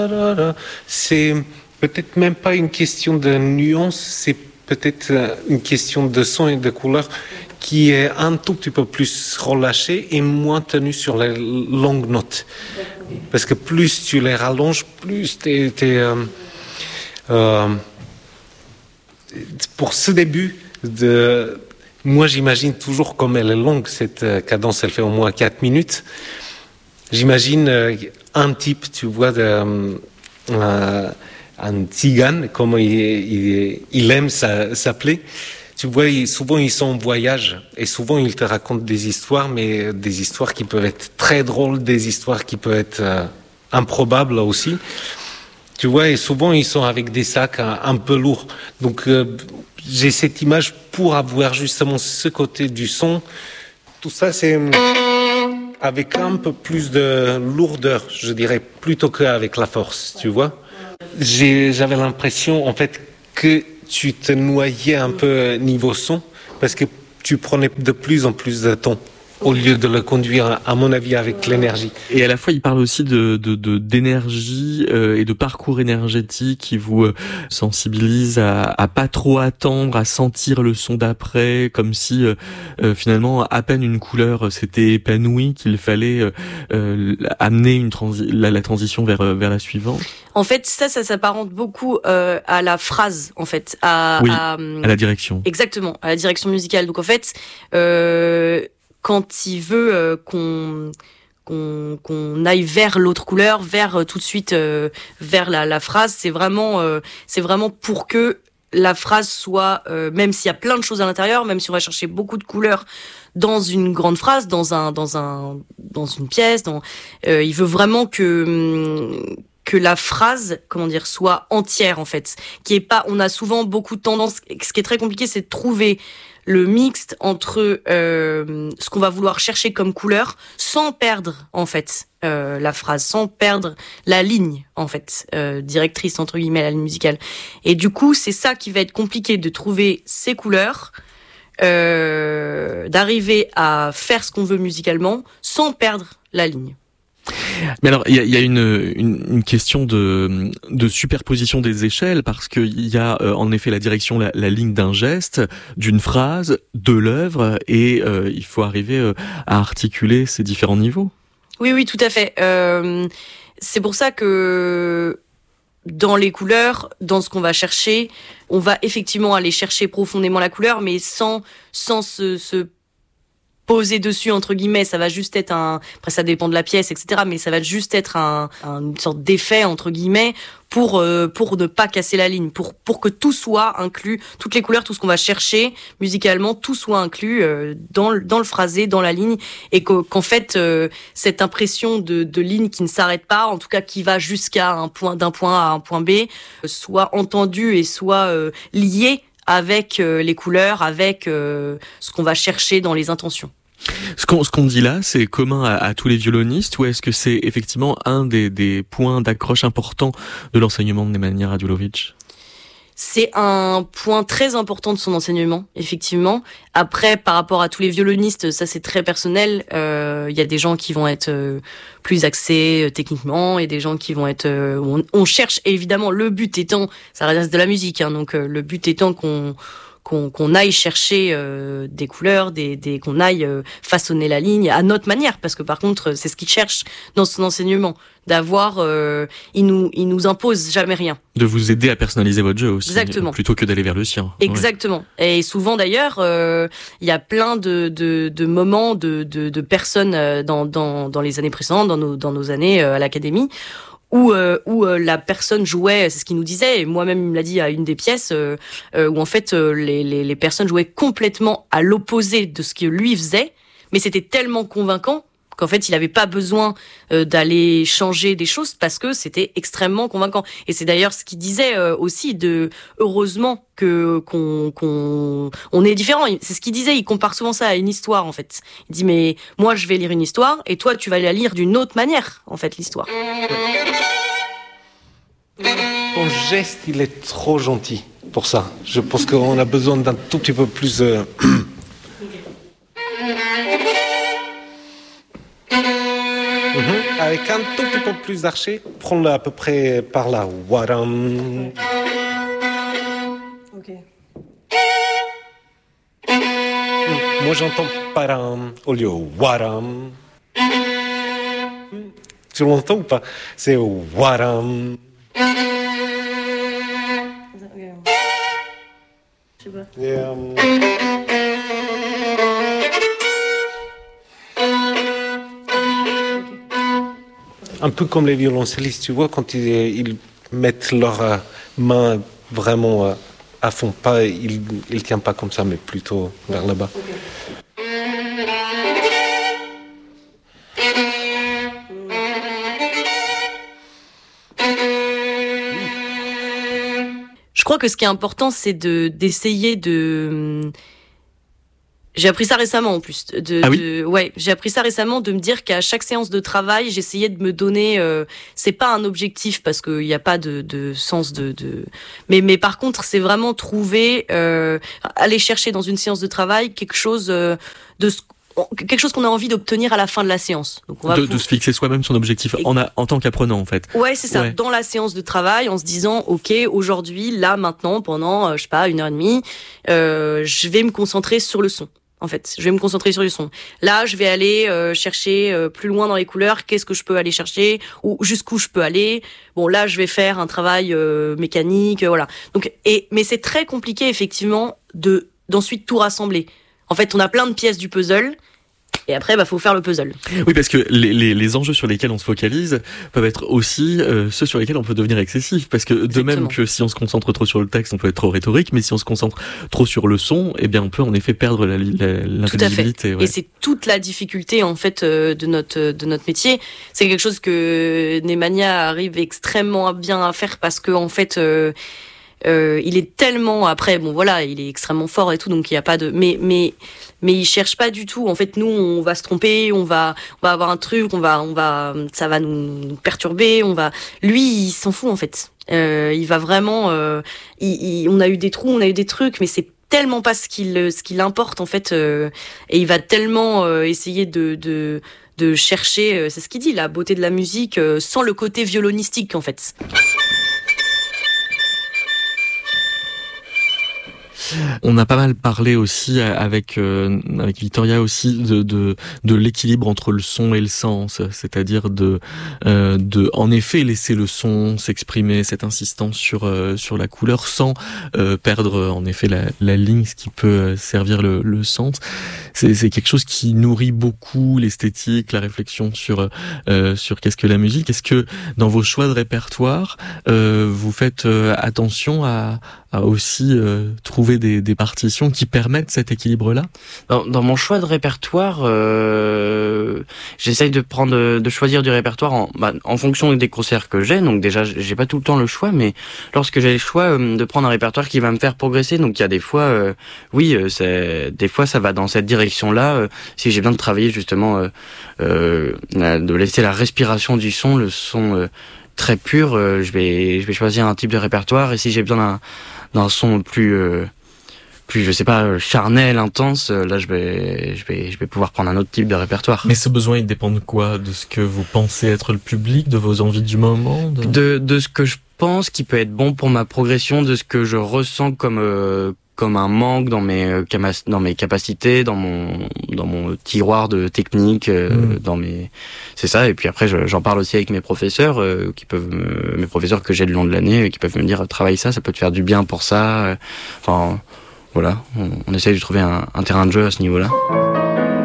C'est peut-être même pas une question de nuance, c'est peut-être une question de son et de couleur qui est un tout petit peu plus relâchée et moins tenue sur les longues notes. Parce que plus tu les rallonges, plus pour ce début, moi j'imagine toujours comme elle est longue, cette cadence, elle fait au moins 4 minutes. J'imagine un type, tu vois, un tzigane, comme il aime s'appeler. Tu vois, souvent ils sont en voyage et souvent ils te racontent des histoires, mais des histoires qui peuvent être très drôles, des histoires qui peuvent être improbables aussi. Tu vois, et souvent ils sont avec des sacs un peu lourds. Donc j'ai cette image pour avoir justement ce côté du son. Tout ça, c'est avec un peu plus de lourdeur, je dirais, plutôt qu'avec la force, tu vois. J'avais l'impression, en fait, que tu te noyais un peu niveau son, parce que tu prenais de plus en plus de ton, au lieu de le conduire, à mon avis, avec l'énergie. Et à la fois, il parle aussi d'énergie et de parcours énergétique qui vous sensibilise à pas trop attendre, à sentir le son d'après, comme si finalement, à peine une couleur s'était épanouie, qu'il fallait amener la transition vers la suivante. En fait, ça s'apparente beaucoup à la phrase, en fait, à la direction. Exactement, à la direction musicale. Donc en fait, quand il veut qu'on aille vers l'autre couleur, vers tout de suite vers la phrase, c'est vraiment pour que la phrase soit, même s'il y a plein de choses à l'intérieur, même si on va chercher beaucoup de couleurs dans une grande phrase, dans une pièce, il veut vraiment que la phrase, soit entière en fait, on a souvent beaucoup de tendance. Ce qui est très compliqué, c'est de trouver le mixte entre ce qu'on va vouloir chercher comme couleur, sans perdre en fait la phrase, sans perdre la ligne en fait directrice entre guillemets, la ligne musicale. Et du coup, c'est ça qui va être compliqué, de trouver ces couleurs, d'arriver à faire ce qu'on veut musicalement sans perdre la ligne. Mais alors, il y a une question de superposition des échelles, parce que il y a en effet la direction, la ligne d'un geste, d'une phrase, de l'œuvre, et il faut arriver à articuler ces différents niveaux. Oui, tout à fait. C'est pour ça que dans les couleurs, dans ce qu'on va chercher, on va effectivement aller chercher profondément la couleur, mais sans se poser dessus entre guillemets. Ça va juste être après ça dépend de la pièce, etc., mais ça va juste être une sorte d'effet entre guillemets pour ne pas casser la ligne, pour que tout soit inclus, toutes les couleurs, tout ce qu'on va chercher musicalement, tout soit inclus dans le phrasé, dans la ligne, et qu'en fait cette impression de ligne qui ne s'arrête pas, en tout cas qui va jusqu'à d'un point A à un point B, soit entendue et soit liée avec les couleurs, avec ce qu'on va chercher dans les intentions. Ce qu'on dit là, c'est commun à tous les violonistes, ou est-ce que c'est effectivement un des points d'accroche importants de l'enseignement de Nemanja Radulović ? C'est un point très important de son enseignement, effectivement. Après, par rapport à tous les violonistes, ça c'est très personnel. Il y a des gens qui vont être plus axés techniquement, et des gens qui vont être... on cherche, évidemment, le but étant... Ça reste de la musique, hein, donc le but étant qu'on aille chercher des couleurs, qu'on aille façonner la ligne à notre manière, parce que par contre c'est ce qu'il cherche dans son enseignement, d'avoir il nous impose jamais rien, de vous aider à personnaliser votre jeu aussi. Exactement. Plutôt que d'aller vers le sien. Exactement. Ouais. Et souvent d'ailleurs il y a plein de moments de personnes dans les années précédentes, dans nos années à l'académie, où la personne jouait, c'est ce qu'il nous disait, et moi-même il me l'a dit à une des pièces, où en fait les personnes jouaient complètement à l'opposé de ce que lui faisait, mais c'était tellement convaincant qu'en fait il n'avait pas besoin d'aller changer des choses, parce que c'était extrêmement convaincant. Et c'est d'ailleurs ce qu'il disait aussi, heureusement qu'on est différent. C'est ce qu'il disait, il compare souvent ça à une histoire en fait. Il dit mais moi je vais lire une histoire et toi tu vas la lire d'une autre manière en fait, l'histoire. Ton geste il est trop gentil pour ça. Je pense qu'on a besoin d'un tout petit peu plus avec un tout petit peu plus arché, prends-le à peu près par là. Waram. Ok. Moi j'entends param au lieu waram. Tu l'entends ou pas? C'est waram. Je sais pas. Un peu comme les violoncellistes, tu vois, quand ils mettent leurs mains vraiment à fond, pas, ils ne tiennent pas comme ça, mais plutôt vers le bas. Okay. Je crois que ce qui est important, c'est d'essayer de... J'ai appris ça récemment en plus. Ouais, j'ai appris ça récemment de me dire qu'à chaque séance de travail, j'essayais de me donner. C'est pas un objectif parce qu'il n'y a pas de sens de. Mais par contre, c'est vraiment trouver, aller chercher dans une séance de travail quelque chose quelque chose qu'on a envie d'obtenir à la fin de la séance. Donc de se fixer soi-même son objectif en tant qu'apprenant en fait. Ouais, c'est ça. Ouais. Dans la séance de travail, en se disant, ok, aujourd'hui, là, maintenant, pendant, je sais pas, 1h30, je vais me concentrer sur le son. En fait, je vais me concentrer sur le son. Là, je vais aller chercher plus loin dans les couleurs. Qu'est-ce que je peux aller chercher ou jusqu'où je peux aller. Bon, là, je vais faire un travail mécanique, voilà. Donc, mais c'est très compliqué effectivement d'ensuite tout rassembler. En fait, on a plein de pièces du puzzle. Et après, faut faire le puzzle. Oui, parce que les enjeux sur lesquels on se focalise peuvent être aussi ceux sur lesquels on peut devenir excessif. Parce que de même que si on se concentre trop sur le texte, on peut être trop rhétorique, mais si on se concentre trop sur le son, eh bien, on peut en effet perdre l'intelligibilité. Ouais. Et c'est toute la difficulté en fait de notre métier. C'est quelque chose que Nemanja arrive extrêmement bien à faire parce que en fait. Il est tellement après il est extrêmement fort et tout, donc il y a pas de mais il cherche pas du tout. En fait, nous on va se tromper, on va avoir un truc, ça va nous perturber, lui il s'en fout en fait. Il va vraiment on a eu des trous, on a eu des trucs, mais c'est tellement pas ce qui l'importe en fait, et il va tellement essayer de chercher, c'est ce qu'il dit, la beauté de la musique sans le côté violonistique en fait. On a pas mal parlé aussi avec Victoria aussi de l'équilibre entre le son et le sens, c'est-à-dire de en effet laisser le son s'exprimer, cette insistance sur la couleur sans perdre en effet la ligne, ce qui peut servir le sens. C'est quelque chose qui nourrit beaucoup l'esthétique, la réflexion sur qu'est-ce que la musique. Est-ce que dans vos choix de répertoire, vous faites attention à aussi trouver des partitions qui permettent cet équilibre-là? Dans mon choix de répertoire, j'essaye de choisir du répertoire en fonction des concerts que j'ai. Donc déjà, j'ai pas tout le temps le choix, mais lorsque j'ai le choix de prendre un répertoire qui va me faire progresser, donc il y a des fois, des fois ça va dans cette direction-là. Si j'ai besoin de travailler justement, de laisser la respiration du son, le son très pur, je vais choisir un type de répertoire. Et si j'ai besoin d'un son plus je sais pas, charnel, intense, là je vais pouvoir prendre un autre type de répertoire. Mais ce besoin, il dépend de quoi? De ce que vous pensez être le public, de vos envies du moment, de ce que je pense qui peut être bon pour ma progression, de ce que je ressens comme un manque dans mes capacités, dans mon tiroir de technique, c'est ça. Et puis après j'en parle aussi avec mes professeurs mes professeurs que j'ai le long de l'année, qui peuvent me dire travaille ça peut te faire du bien pour ça. Voilà, on essaye de trouver un terrain de jeu à ce niveau-là.